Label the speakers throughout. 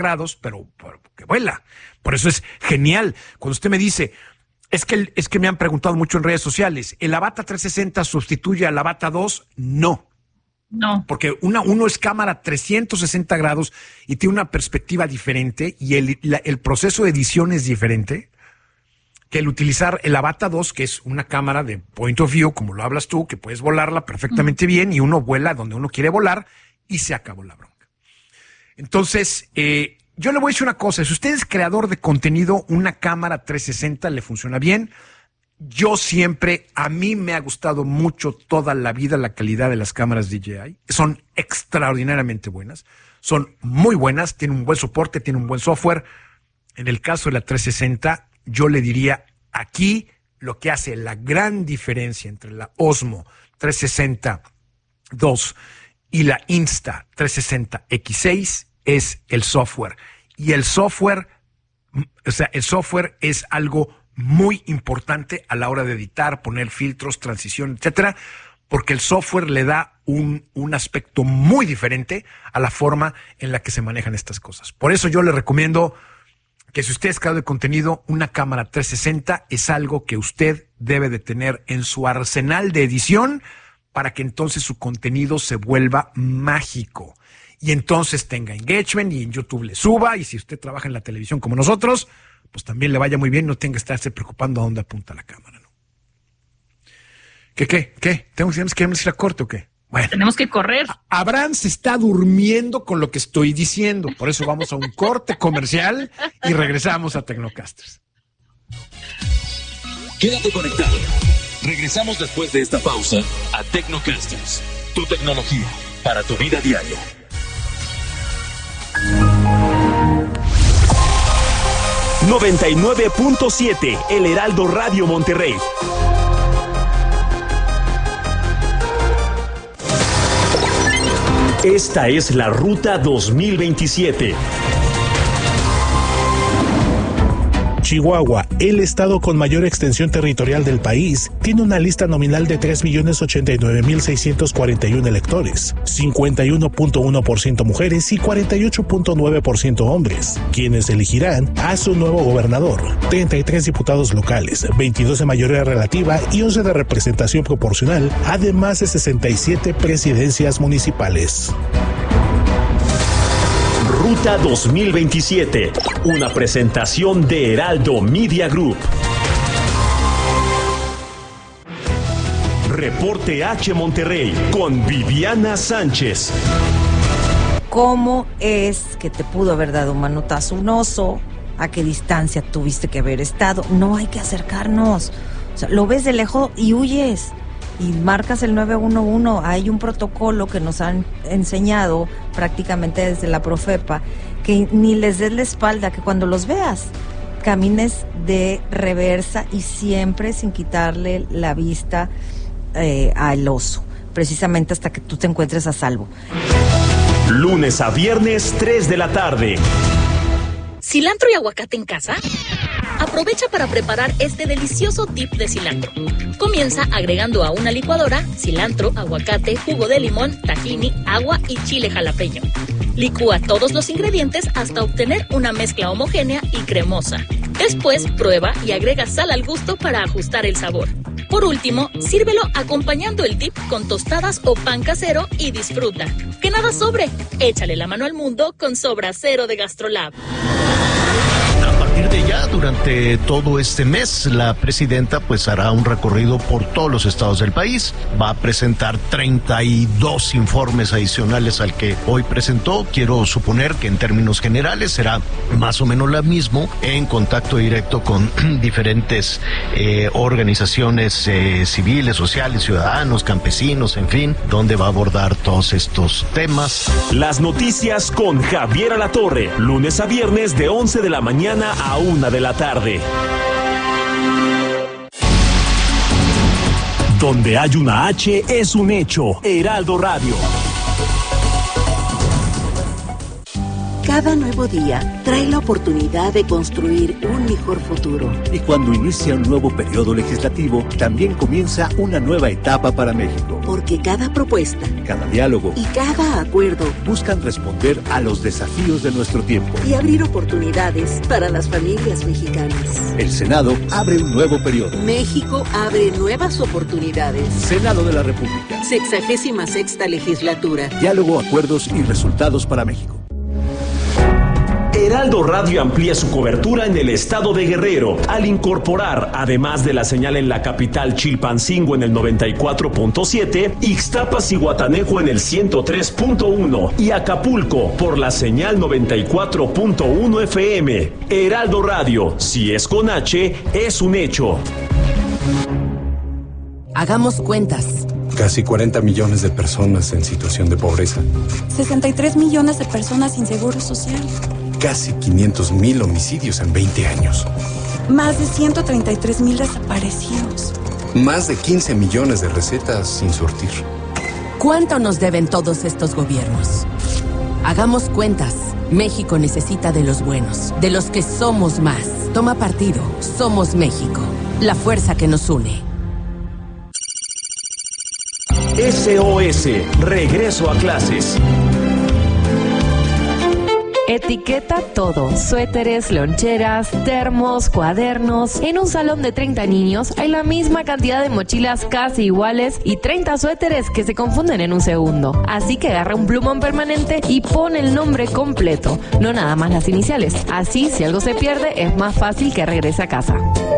Speaker 1: grados, pero que vuela. Por eso es genial. Cuando usted me dice, es que me han preguntado mucho en redes sociales, ¿el Avata 360 sustituye al Avata 2? No.
Speaker 2: No.
Speaker 1: Porque uno es cámara 360 grados y tiene una perspectiva diferente y el proceso de edición es diferente que el utilizar el Avata 2, que es una cámara de point of view, como lo hablas tú, que puedes volarla perfectamente bien y uno vuela donde uno quiere volar y se acabó la bronca. Entonces, yo le voy a decir una cosa, si usted es creador de contenido, una cámara 360 le funciona bien. A mí me ha gustado mucho toda la vida la calidad de las cámaras DJI. Son extraordinariamente buenas, son muy buenas, tienen un buen soporte, tienen un buen software. En el caso de la 360, yo le diría aquí lo que hace la gran diferencia entre la Osmo 360 II y la Insta 360 X6 es el software. Y el software es algo muy importante a la hora de editar, poner filtros, transición, etcétera, porque el software le da un aspecto muy diferente a la forma en la que se manejan estas cosas. Por eso yo le recomiendo que si usted es creador de contenido, una cámara 360 es algo que usted debe de tener en su arsenal de edición para que entonces su contenido se vuelva mágico. Y entonces tenga engagement y en YouTube le suba, y si usted trabaja en la televisión como nosotros, pues también le vaya muy bien, no tenga que estarse preocupando a dónde apunta la cámara, ¿no? ¿Qué? ¿Tenemos que ir a corte o qué? Bueno.
Speaker 2: Tenemos que correr.
Speaker 1: Abraham se está durmiendo con lo que estoy diciendo, por eso vamos a un corte comercial y regresamos a Tecnocasters.
Speaker 3: Quédate conectado. Regresamos después de esta pausa a Tecnocasters, tu tecnología para tu vida diaria.
Speaker 4: ...99.7... El Heraldo Radio Monterrey. Esta es la Ruta 2027.
Speaker 5: Chihuahua, el estado con mayor extensión territorial del país, tiene una lista nominal de 3.089.641 electores, 51.1% mujeres y 48.9% hombres, quienes elegirán a su nuevo gobernador, 33 diputados locales, 22 de mayoría relativa y 11 de representación proporcional, además de 67 presidencias municipales.
Speaker 4: Ruta 2027, una presentación de Heraldo Media Group. Reporte H Monterrey con Viviana Sánchez.
Speaker 6: ¿Cómo es que te pudo haber dado un manotazo un oso? ¿A qué distancia tuviste que haber estado? No hay que acercarnos. O sea, lo ves de lejos y huyes. Y marcas el 911, hay un protocolo que nos han enseñado prácticamente desde la Profepa, que ni les des la espalda, que cuando los veas, camines de reversa y siempre sin quitarle la vista al oso, precisamente hasta que tú te encuentres a salvo.
Speaker 4: Lunes a viernes, 3 de la tarde.
Speaker 7: ¿Cilantro y aguacate en casa? Aprovecha para preparar este delicioso dip de cilantro. Comienza agregando a una licuadora cilantro, aguacate, jugo de limón, tahini, agua y chile jalapeño. Licúa todos los ingredientes hasta obtener una mezcla homogénea y cremosa. Después prueba y agrega sal al gusto para ajustar el sabor. Por último, sírvelo acompañando el dip con tostadas o pan casero y disfruta. ¡Que nada sobre! Échale la mano al mundo con Sobra Cero de GastroLab.
Speaker 8: A partir de ya, durante todo este mes, la presidenta pues hará un recorrido por todos los estados del país. Va a presentar 32 informes adicionales al que hoy presentó. Quiero suponer que en términos generales será más o menos lo mismo, en contacto directo con diferentes organizaciones civiles, sociales, ciudadanos, campesinos, en fin, donde va a abordar todos estos temas.
Speaker 4: Las noticias con Javier Alatorre, lunes a viernes de 11 de la mañana a 1 de la tarde. Donde hay una H es un hecho. Heraldo Radio.
Speaker 2: Cada nuevo día trae la oportunidad de construir un mejor futuro.
Speaker 9: Y cuando inicia un nuevo periodo legislativo, también comienza una nueva etapa para México.
Speaker 2: Porque cada propuesta,
Speaker 9: cada diálogo
Speaker 2: y cada acuerdo
Speaker 9: buscan responder a los desafíos de nuestro tiempo
Speaker 2: y abrir oportunidades para las familias mexicanas.
Speaker 9: El Senado abre un nuevo periodo.
Speaker 2: México abre nuevas oportunidades.
Speaker 9: Senado de la República.
Speaker 2: 66ª legislatura.
Speaker 9: Diálogo, acuerdos y resultados para México.
Speaker 4: Heraldo Radio amplía su cobertura en el estado de Guerrero al incorporar, además de la señal en la capital Chilpancingo en el 94.7, Ixtapas y Guatanejo en el 103.1 y Acapulco por la señal 94.1 FM. Heraldo Radio, si es con H, es un hecho.
Speaker 10: Hagamos cuentas.
Speaker 11: Casi 40 millones de personas en situación de pobreza.
Speaker 12: 63 millones de personas sin seguro social.
Speaker 11: Casi 500,000 homicidios en 20 años.
Speaker 12: Más de 133,000 desaparecidos.
Speaker 11: Más de 15 millones de recetas sin surtir.
Speaker 10: ¿Cuánto nos deben todos estos gobiernos? Hagamos cuentas. México necesita de los buenos, de los que somos más. Toma partido. Somos México. La fuerza que nos une.
Speaker 4: SOS. Regreso a clases.
Speaker 13: Etiqueta todo, suéteres, loncheras, termos, cuadernos. En un salón de 30 niños hay la misma cantidad de mochilas casi iguales y 30 suéteres que se confunden en un segundo. Así que agarra un plumón permanente y pon el nombre completo, no nada más las iniciales. Así, si algo se pierde, es más fácil que regrese a casa.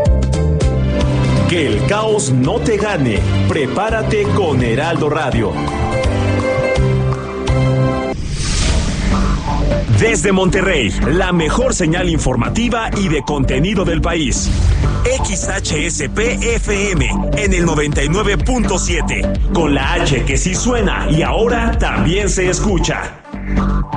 Speaker 4: Que el caos no te gane. Prepárate con Heraldo Radio. Desde Monterrey, la mejor señal informativa y de contenido del país. XHSP-FM en el 99.7. Con la H que sí suena y ahora también se escucha.